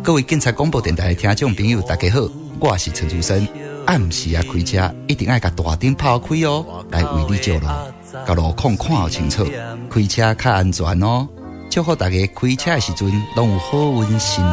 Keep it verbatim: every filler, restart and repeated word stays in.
各位警察广播电台的听众朋友，大家好，我是陈竹生。暗时啊开车一定要把大灯泡开哦，来为你照路，把路况看好清楚，开车较安全哦。祝福大家开车的时阵拢有好运心